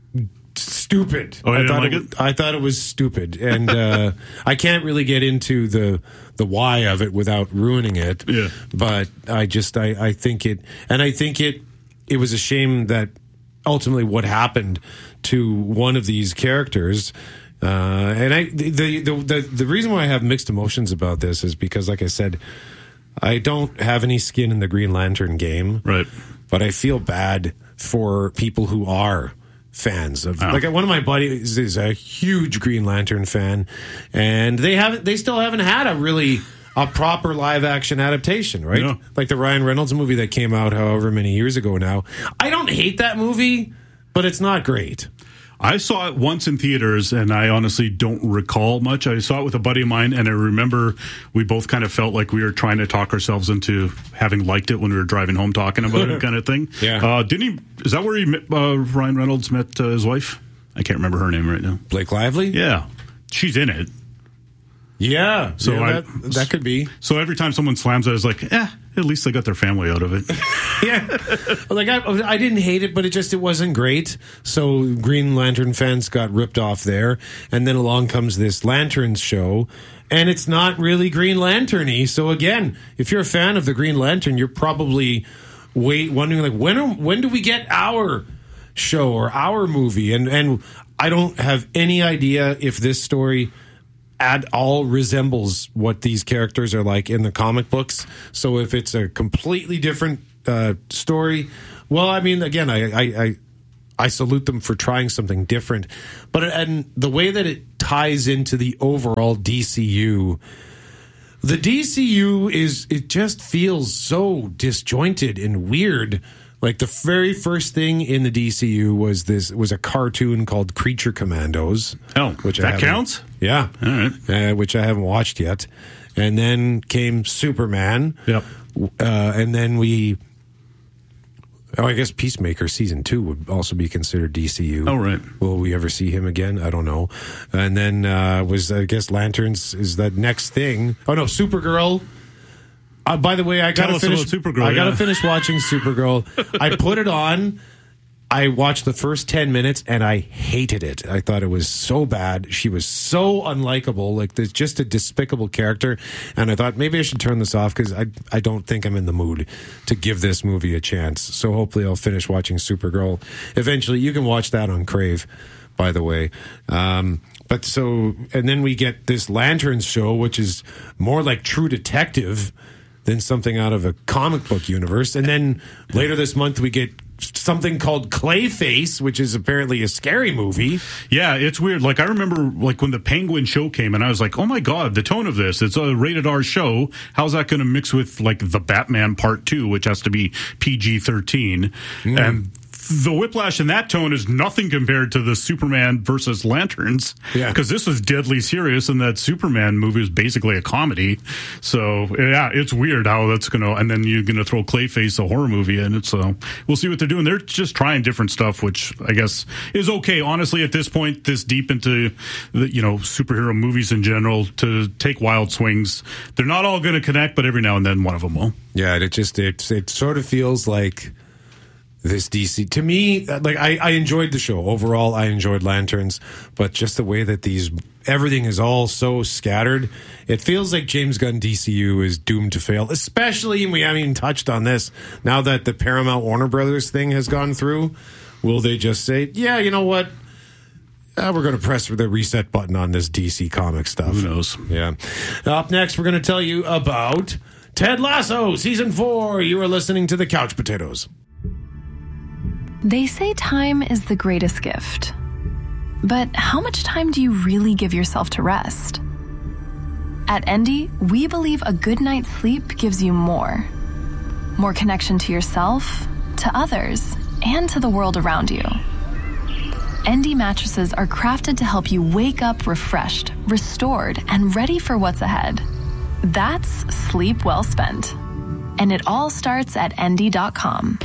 stupid. Oh, you didn't like it? I thought it was stupid, and I can't really get into the why of it without ruining it. Yeah. But I think it, and I think it was a shame that ultimately what happened to one of these characters. And the reason why I have mixed emotions about this is because, like I said, I don't have any skin in the Green Lantern game, right? But I feel bad for people who are fans of, like, one of my buddies is a huge Green Lantern fan, and they still haven't had a proper live action adaptation, right? No. Like the Ryan Reynolds movie that came out however many years ago now. I don't hate that movie, but it's not great. I saw it once in theaters, and I honestly don't recall much. I saw it with a buddy of mine, and I remember we both kind of felt like we were trying to talk ourselves into having liked it when we were driving home talking about it, kind of thing. Yeah. Is that where he met, Ryan Reynolds met his wife? I can't remember her name right now. Blake Lively? Yeah. She's in it. Yeah, so that could be. So every time someone slams it, it's like, at least they got their family out of it. Yeah, like I didn't hate it, but it wasn't great. So Green Lantern fans got ripped off there, and then along comes this Lanterns show, and it's not really Green Lantern-y. So again, if you're a fan of the Green Lantern, you're probably wondering like when do we get our show or our movie? And I don't have any idea if this story at all resembles what these characters are like in the comic books. So if it's a completely different story, well, I mean, again, I salute them for trying something different. But and the way that it ties into the overall DCU, the DCU it just feels so disjointed and weird. Like the very first thing in the DCU was a cartoon called Creature Commandos. Oh, which that counts? Yeah. All right. Which I haven't watched yet. And then came Superman. Yep. And then I guess Peacemaker Season 2 would also be considered DCU. Oh, right. Will we ever see him again? I don't know. And then I guess Lanterns is that next thing. Oh, no, Supergirl. By the way, I gotta finish watching Supergirl. I put it on. I watched the first 10 minutes and I hated it. I thought it was so bad. She was so unlikable. Like there's just a despicable character. And I thought maybe I should turn this off because I don't think I'm in the mood to give this movie a chance. So hopefully I'll finish watching Supergirl eventually. You can watch that on Crave, by the way. And then we get this Lanterns show, which is more like True Detective than something out of a comic book universe. And then later this month, we get something called Clayface, which is apparently a scary movie. Yeah, it's weird. Like, I remember, like, when the Penguin show came, and I was like, oh my God, the tone of this, it's a rated R show. How's that going to mix with, like, the Batman Part 2, which has to be PG-13? And the whiplash in that tone is nothing compared to the Superman versus Lanterns. Yeah. Because this was deadly serious, and that Superman movie is basically a comedy. So, yeah, it's weird how that's going to... And then you're going to throw Clayface, a horror movie, in it. So we'll see what they're doing. They're just trying different stuff, which I guess is okay. Honestly, at this point, this deep into the, superhero movies in general, to take wild swings. They're not all going to connect, but every now and then one of them will. Yeah, it sort of feels like... This DC, to me, like I enjoyed the show. Overall, I enjoyed Lanterns, but just the way that everything is all so scattered, it feels like James Gunn DCU is doomed to fail, especially, and we haven't even touched on this, now that the Paramount Warner Brothers thing has gone through. Will they just say, yeah, you know what? We're going to press the reset button on this DC comic stuff. Who knows? Yeah. Up next, we're going to tell you about Ted Lasso, Season 4. You are listening to The Couch Potatoes. They say time is the greatest gift. But how much time do you really give yourself to rest? At Endy, we believe a good night's sleep gives you more. More connection to yourself, to others, and to the world around you. Endy mattresses are crafted to help you wake up refreshed, restored, and ready for what's ahead. That's sleep well spent. And it all starts at Endy.com.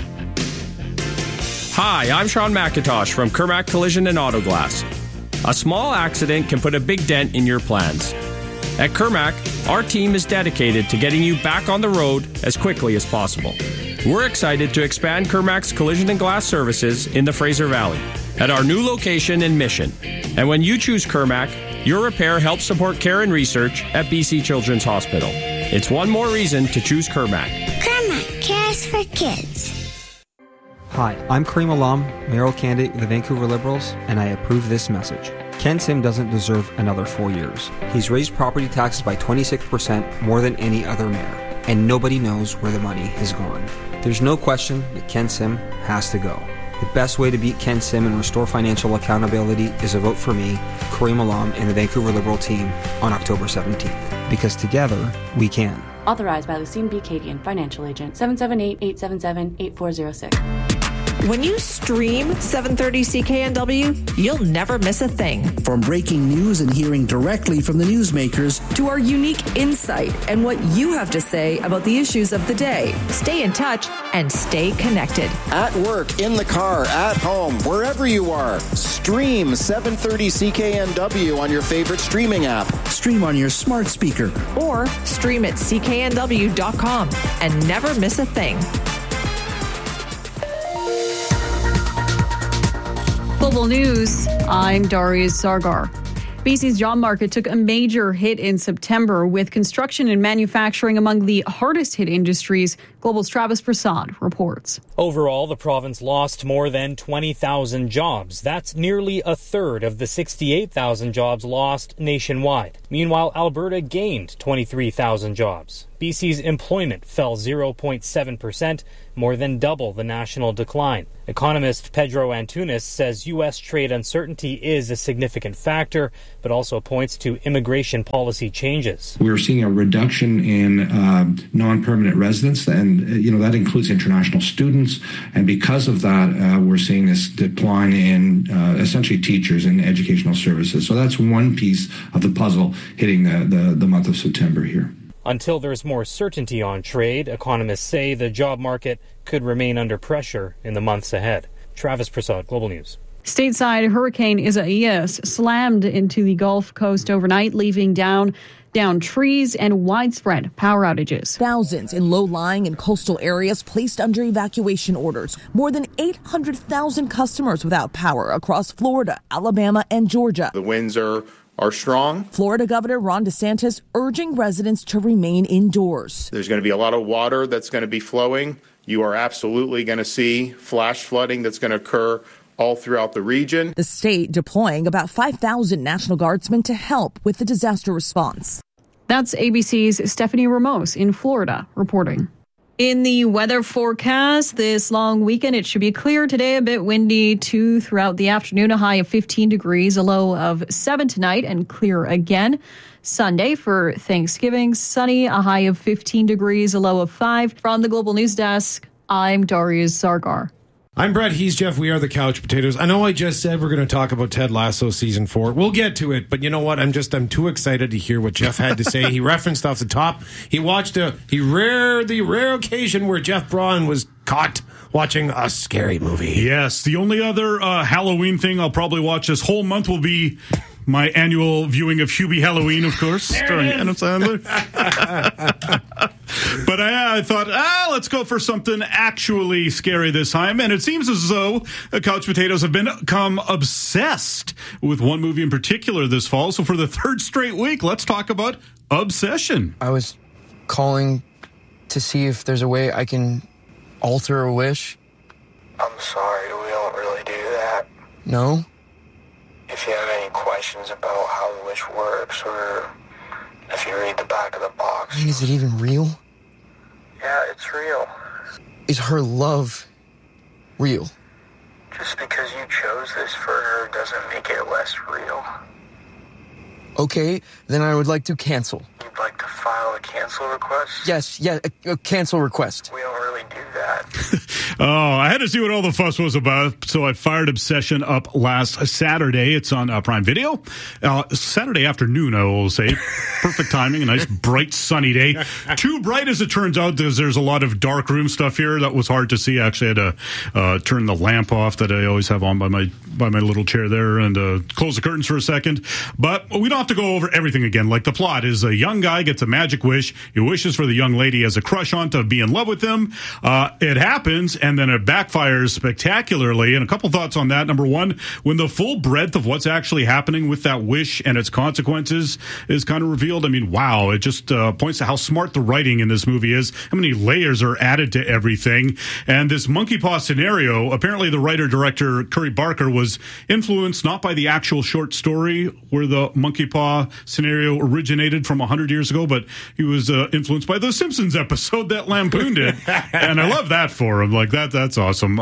Hi, I'm Sean McIntosh from Kermac Collision and Auto Glass. A small accident can put a big dent in your plans. At Kermac, our team is dedicated to getting you back on the road as quickly as possible. We're excited to expand Kermac's collision and glass services in the Fraser Valley at our new location in Mission. And when you choose Kermac, your repair helps support care and research at BC Children's Hospital. It's one more reason to choose Kermac. Kermac cares for kids. Hi, I'm Kareem Alam, mayoral candidate with the Vancouver Liberals, and I approve this message. Ken Sim doesn't deserve another 4 years. He's raised property taxes by 26% more than any other mayor, and nobody knows where the money has gone. There's no question that Ken Sim has to go. The best way to beat Ken Sim and restore financial accountability is a vote for me, Kareem Alam, and the Vancouver Liberal team on October 17th. Because together, we can. Authorized by Lucine B. Cadian, Financial Agent, 778-877-8406. When you stream 730 CKNW, you'll never miss a thing. From breaking news and hearing directly from the newsmakers to our unique insight and what you have to say about the issues of the day. Stay in touch and stay connected. At work, in the car, at home, wherever you are, stream 730 CKNW on your favorite streaming app. Stream on your smart speaker. Or stream at cknw.com and never miss a thing. Global News, I'm Darius Sargar. BC's job market took a major hit in September, with construction and manufacturing among the hardest hit industries. Global's Travis Prasad reports. Overall, the province lost more than 20,000 jobs. That's nearly a third of the 68,000 jobs lost nationwide. Meanwhile, Alberta gained 23,000 jobs. BC's employment fell 0.7%, more than double the national decline. Economist Pedro Antunes says U.S. trade uncertainty is a significant factor, but also points to immigration policy changes. We're seeing a reduction in non-permanent residents, and that includes international students. And because of that, we're seeing this decline in essentially teachers and educational services. So that's one piece of the puzzle hitting the month of September here. Until there's more certainty on trade, economists say the job market could remain under pressure in the months ahead. Travis Prasad, Global News. Stateside, Hurricane Isaias slammed into the Gulf Coast overnight, leaving down trees and widespread power outages. Thousands in low-lying and coastal areas placed under evacuation orders. More than 800,000 customers without power across Florida, Alabama, and Georgia. The winds are strong. Florida Governor Ron DeSantis urging residents to remain indoors. There's going to be a lot of water that's going to be flowing. You are absolutely going to see flash flooding that's going to occur all throughout the region. The state deploying about 5,000 National Guardsmen to help with the disaster response. That's ABC's Stephanie Ramos in Florida reporting. In the weather forecast this long weekend, it should be clear today, a bit windy too throughout the afternoon, a high of 15 degrees, a low of 7 tonight, and clear again. Sunday for Thanksgiving, sunny, a high of 15 degrees, a low of 5. From the Global News Desk, I'm Darius Sargar. I'm Brett. He's Jeff. We are the Couch Potatoes. I know I just said we're going to talk about Ted Lasso season 4. We'll get to it, but you know what? I'm too excited to hear what Jeff had to say. He referenced off the top. He watched the rare occasion where Jeff Braun was caught watching a scary movie. Yes. The only other Halloween thing I'll probably watch this whole month will be my annual viewing of Hubie Halloween, of course, starring Adam Sandler. But I thought, let's go for something actually scary this time. And it seems as though Couch Potatoes have become obsessed with one movie in particular this fall. So for the third straight week, let's talk about Obsession. I was calling to see if there's a way I can alter a wish. I'm sorry, we don't really do that. No? If you have any questions about how the wish works, or if you read the back of the box. Is it even real? Yeah, it's real. Is her love real? Just because you chose this for her doesn't make it less real. Okay, then I would like to cancel. You'd like to file a cancel request? Yes, a cancel request. We don't really do that. I had to see what all the fuss was about, so I fired Obsession up last Saturday. It's on Prime Video. Saturday afternoon, I will say. Perfect timing, a nice, bright, sunny day. Too bright, as it turns out, there's a lot of dark room stuff here. That was hard to see. I actually had to turn the lamp off that I always have on by my little chair there and close the curtains for a second. But we don't have to go over everything again. Like, the plot is a young guy gets a magic wish. He wishes for the young lady he has a crush on to be in love with him. It happens, and then it backfires spectacularly. And a couple thoughts on that. Number one, when the full breadth of what's actually happening with that wish and its consequences is kind of revealed, I mean, wow, it just points to how smart the writing in this movie is, how many layers are added to everything. And this monkey paw scenario, apparently the writer-director Curry Barker was influenced not by the actual short story where the monkey paw scenario originated from 100 years ago, but he was influenced by the Simpsons episode that lampooned it. And I love that for him. Like that's awesome.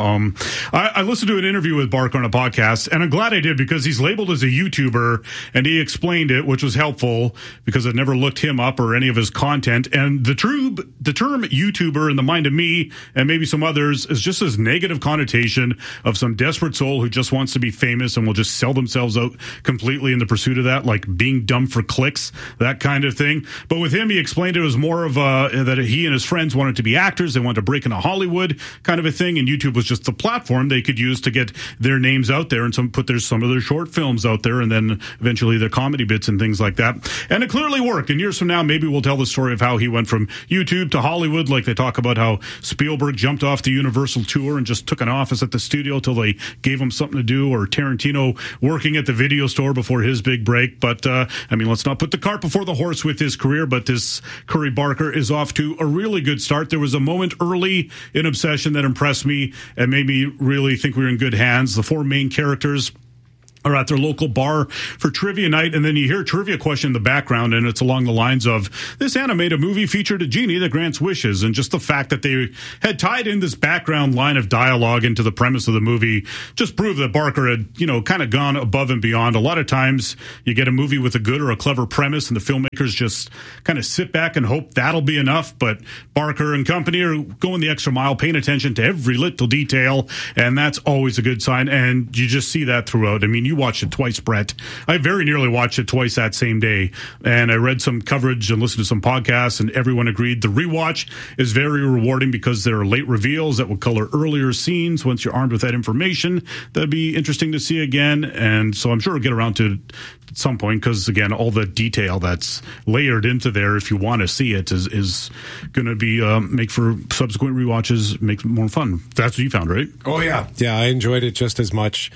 I listened to an interview with Barker on a podcast, and I'm glad I did because he's labeled as a YouTuber, and he explained it, which was helpful because I'd never looked him up or any of his content. And the term YouTuber in the mind of me and maybe some others is just this negative connotation of some desperate soul who just wants to be famous and will just sell themselves out completely in the pursuit of that, like being dumb for clicks, that kind of thing. But with him, he explained it was more of that he and his friends wanted to be actors. They wanted to break into Hollywood kind of a thing. And YouTube was just the platform they could use to get their names out there and put some of their short films out there and then eventually their comedy bits and things like that. And it clearly worked. And years from now, maybe we'll tell the story of how he went from YouTube to Hollywood. Like they talk about how Spielberg jumped off the Universal tour and just took an office at the studio till they gave him something to do, or Tarantino working at the video store before his big break. But, let's not put the cart before the horse with his career, but this Curry Barker is off to a really good start. There was a moment early in Obsession that impressed me and made me really think we were in good hands. The four main characters are at their local bar for trivia night, and then you hear a trivia question in the background, and it's along the lines of, this animated movie featured a genie that grants wishes, and just the fact that they had tied in this background line of dialogue into the premise of the movie just proved that Barker had, kind of gone above and beyond. A lot of times you get a movie with a good or a clever premise, and the filmmakers just kind of sit back and hope that'll be enough, but Barker and company are going the extra mile, paying attention to every little detail, and that's always a good sign, and you just see that throughout. I mean, you watched it twice, Brett. I very nearly watched it twice that same day. And I read some coverage and listened to some podcasts, and everyone agreed the rewatch is very rewarding because there are late reveals that will color earlier scenes. Once you're armed with that information, that'd be interesting to see again. And so I'm sure we'll get around to it at some point because, again, all the detail that's layered into there, if you want to see it, is going to be make for subsequent rewatches, make it more fun. That's what you found, right? Oh, yeah. Yeah, I enjoyed it just as much.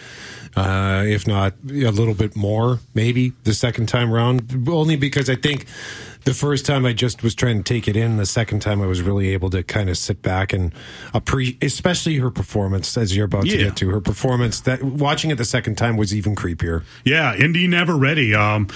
If not a little bit more, maybe the second time around, only because I think the first time I just was trying to take it in. The second time I was really able to kind of sit back and especially her performance, as you're about to get to. Her performance, that watching it the second time was even creepier. Yeah, Indy Neverready.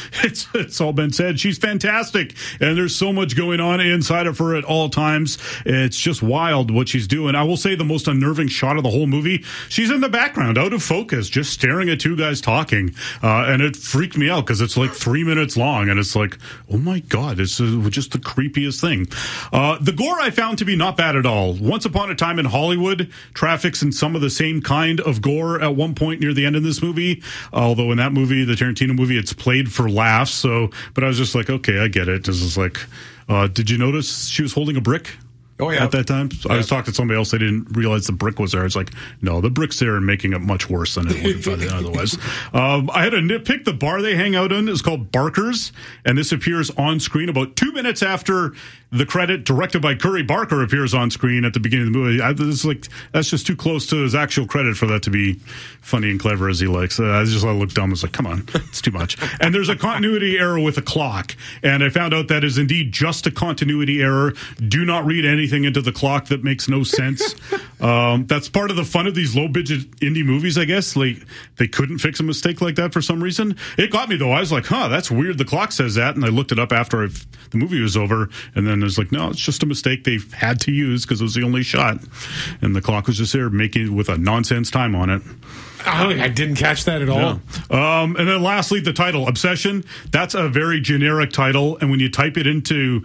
It's all been said. She's fantastic, and there's so much going on inside of her at all times. It's just wild what she's doing. I will say the most unnerving shot of the whole movie, she's in the background, out of focus, just staring at two guys talking, and it freaked me out because it's like 3 minutes long, and it's like, oh my God. It's just the creepiest thing. The gore I found to be not bad at all. Once upon a time in Hollywood traffics in some of the same kind of gore at one point near the end of this movie. Although in that movie, the Tarantino movie, it's played for laughs. So, but I was just like, okay, I get it. This is like, did you notice she was holding a brick? Oh, yeah. At that time? Yeah. I was talking to somebody else. They didn't realize the brick was there. It's like, no, the brick's there and making it much worse than it would have been otherwise. I had to nitpick. The bar they hang out in is called Barker's, and this appears on screen about 2 minutes after the credit directed by Curry Barker appears on screen at the beginning of the movie. That's just too close to his actual credit for that to be funny and clever as he likes. I just look dumb. It's like, come on, it's too much. And there's a continuity error with a clock, and I found out that is indeed just a continuity error. Do not read anything into the clock that makes no sense. That's part of the fun of these low-budget indie movies, I guess. They couldn't fix a mistake like that for some reason. It got me, though. I was like, that's weird. The clock says that, and I looked it up after the movie was over, and then I was like, no, it's just a mistake they've had to use because it was the only shot. And the clock was just there making it with a nonsense time on it. Oh, I didn't catch that at all. Yeah. And then lastly, the title, Obsession. That's a very generic title. And when you type it into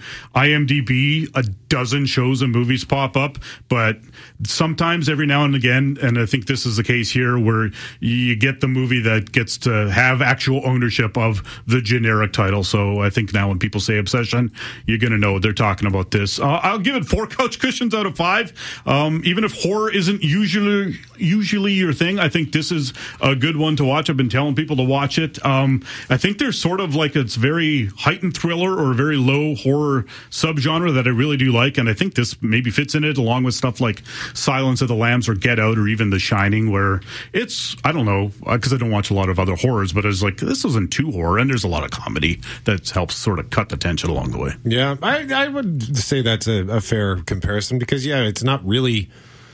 IMDb, a dozen shows and movies pop up. But sometimes every now and again, and I think this is the case here, where you get the movie that gets to have actual ownership of the generic title. So I think now when people say Obsession, you're going to know they're talking about this. I'll give it 4 couch cushions out of 5. Even if horror isn't usually your thing, I think this is a good one to watch. I've been telling people to watch it. I think there's sort of like it's very heightened thriller or very low horror subgenre that I really do like, and I think this maybe fits in it along with stuff like Silence of the Lambs or Get Out or even The Shining, where it's, I don't know, because I don't watch a lot of other horrors, but it's like this isn't too horror, and there's a lot of comedy that helps sort of cut the tension along the way. Yeah, I would say that's a fair comparison because, it's not really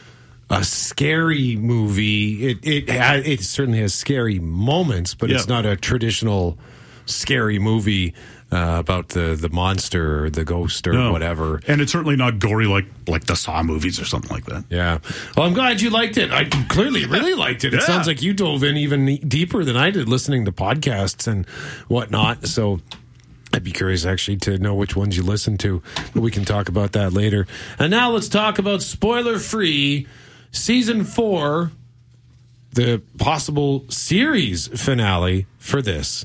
a scary movie. It certainly has scary moments, but it's not a traditional scary movie. about the monster or the ghost or whatever. And it's certainly not gory like the Saw movies or something like that. Yeah. Well, I'm glad you liked it. I clearly really liked it. It sounds like you dove in even deeper than I did listening to podcasts and whatnot. So I'd be curious actually to know which ones you listened to, but we can talk about that later. And now let's talk about spoiler-free Season 4, the possible series finale for this.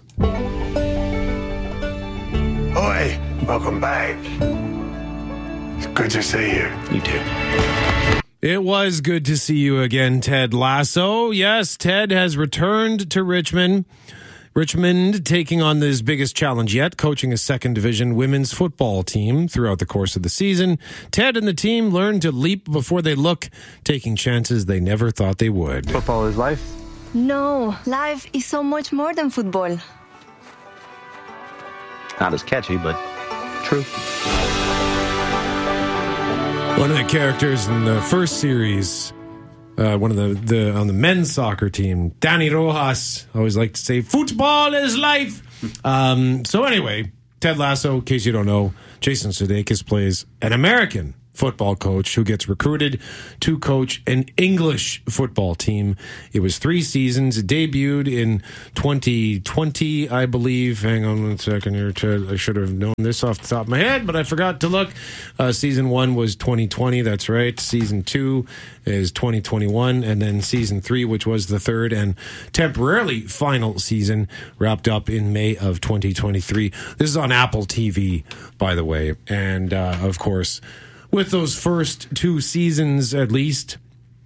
Oi, welcome back. It's good to see you. You too. It was good to see you again, Ted Lasso. Yes, Ted has returned to Richmond. Richmond taking on his biggest challenge yet, coaching a second division women's football team throughout the course of the season. Ted and the team learned to leap before they look, taking chances they never thought they would. Football is life? No, life is so much more than football. Not as catchy, but true. One of the characters in the first series, one of the on the men's soccer team, Danny Rojas, always liked to say, "Football is life." So anyway, Ted Lasso, in case you don't know, Jason Sudeikis plays an American football coach who gets recruited to coach an English football team. It was 3 seasons. It debuted in 2020, I believe. Hang on 1 second here, Ted. I should have known this off the top of my head, but I forgot to look. Season 1 was 2020. That's right. Season 2 is 2021. And then season 3, which was the third and temporarily final season, wrapped up in May of 2023. This is on Apple TV, by the way. And, of course, with those first 2 seasons, at least,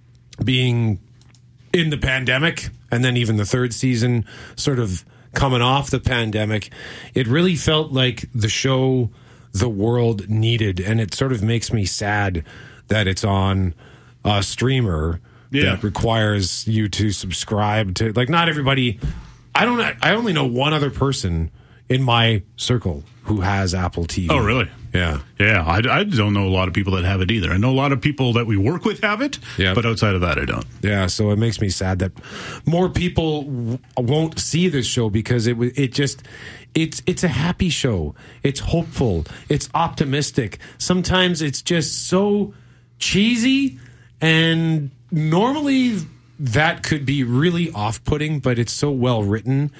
being in the pandemic, and then even the third season sort of coming off the pandemic, it really felt like the show the world needed. And it sort of makes me sad that it's on a streamer that requires you to subscribe to, like, not everybody. I only know one other person in my circle who has Apple TV. Oh, really? Yeah. Yeah, I don't know a lot of people that have it either. I know a lot of people that we work with have it, but outside of that, I don't. Yeah, so it makes me sad that more people won't see this show because it's a happy show. It's hopeful. It's optimistic. Sometimes it's just so cheesy, and normally that could be really off-putting, but it's so well written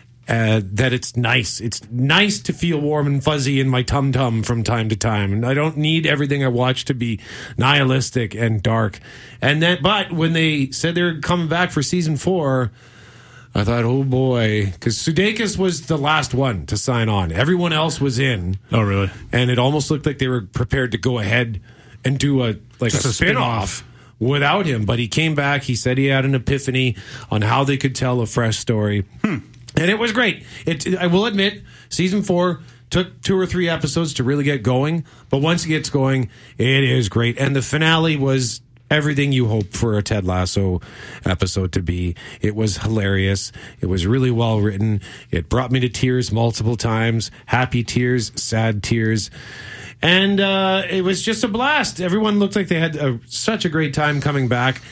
that it's nice. It's nice to feel warm and fuzzy in my tum-tum from time to time. And I don't need everything I watch to be nihilistic and dark. But when they said they were coming back for season 4, I thought, oh boy, because Sudeikis was the last one to sign on. Everyone else was in. Oh, really? And it almost looked like they were prepared to go ahead and do a spin-off without him. But he came back. He said he had an epiphany on how they could tell a fresh story. And it was great. I will admit, season 4 took 2 or 3 episodes to really get going. But once it gets going, it is great. And the finale was everything you hope for a Ted Lasso episode to be. It was hilarious. It was really well written. It brought me to tears multiple times. Happy tears, sad tears. And it was just a blast. Everyone looked like they had such a great time coming back.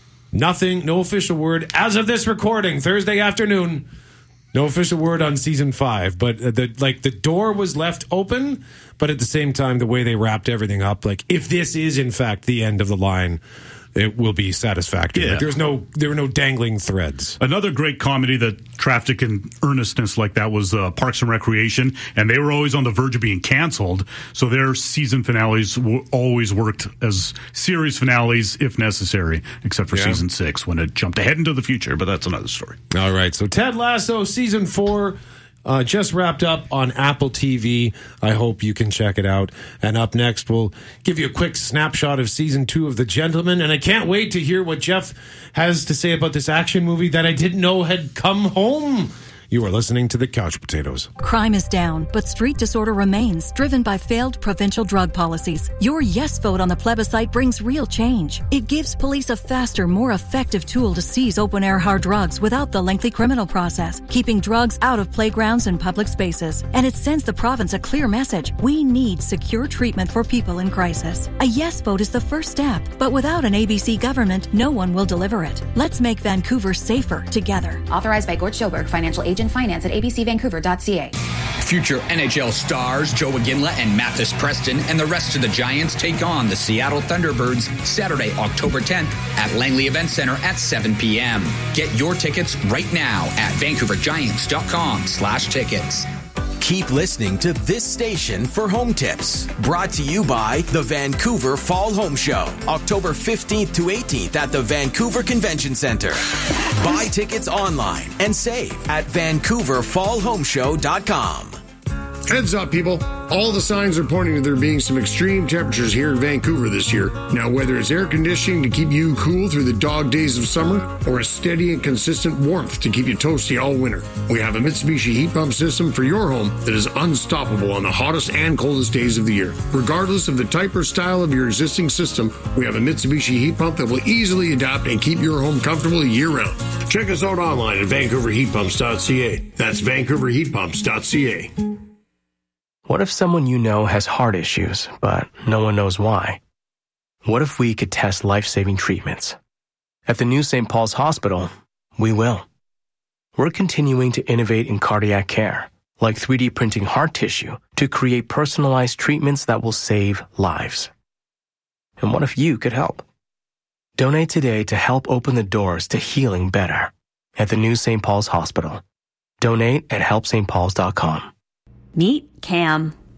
No official word. As of this recording, Thursday afternoon, no official word on season 5, but the door was left open, but at the same time, the way they wrapped everything up, like if this is in fact the end of the line, it will be satisfactory. Yeah. Like there were no dangling threads. Another great comedy that trafficked in earnestness like that was Parks and Recreation, and they were always on the verge of being canceled. So their season finales always worked as series finales if necessary, except for season 6 when it jumped ahead into the future. But that's another story. All right. So Ted Lasso season 4. Just wrapped up on Apple TV. I hope you can check it out. And up next, we'll give you a quick snapshot of season 2 of The Gentleman. And I can't wait to hear what Jeff has to say about this action movie that I didn't know had come home. You are listening to The Couch Potatoes. Crime is down, but street disorder remains, driven by failed provincial drug policies. Your yes vote on the plebiscite brings real change. It gives police a faster, more effective tool to seize open-air hard drugs without the lengthy criminal process, keeping drugs out of playgrounds and public spaces. And it sends the province a clear message. We need secure treatment for people in crisis. A yes vote is the first step, but without an ABC government, no one will deliver it. Let's make Vancouver safer together. Authorized by Gort Schoberg, financial agent finance at abcvancouver.ca. Future NHL stars Joe Iginla and Mathis Preston and the rest of the Giants take on the Seattle Thunderbirds Saturday, October 10th at Langley Event Center at 7 p.m. Get your tickets right now at vancouvergiants.com/tickets. Keep listening to this station for home tips. Brought to you by the Vancouver Fall Home Show, October 15th to 18th at the Vancouver Convention Center. Buy tickets online and save at vancouverfallhomeshow.com. Heads up, people. All the signs are pointing to there being some extreme temperatures here in Vancouver this year. Now, whether it's air conditioning to keep you cool through the dog days of summer or a steady and consistent warmth to keep you toasty all winter, we have a Mitsubishi heat pump system for your home that is unstoppable on the hottest and coldest days of the year. Regardless of the type or style of your existing system, we have a Mitsubishi heat pump that will easily adapt and keep your home comfortable year-round. Check us out online at vancouverheatpumps.ca. That's vancouverheatpumps.ca. What if someone you know has heart issues, but no one knows why? What if we could test life-saving treatments? At the new St. Paul's Hospital, we will. We're continuing to innovate in cardiac care, like 3D printing heart tissue to create personalized treatments that will save lives. And what if you could help? Donate today to help open the doors to healing better at the new St. Paul's Hospital. Donate at helpstpauls.com. Meet Cam,